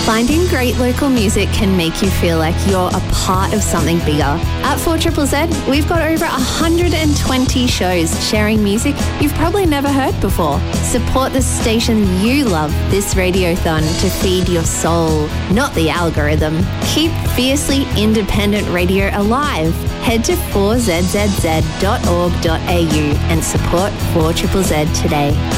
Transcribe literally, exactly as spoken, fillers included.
Finding great local music can make you feel like you're a part of something bigger. At four Z Z Z, we've got over one hundred twenty shows sharing music you've probably never heard before. Support the station you love this Radiothon to feed your soul, not the algorithm. Keep fiercely independent radio alive. Head to four z z z dot org dot a u and support four Z Z Z today.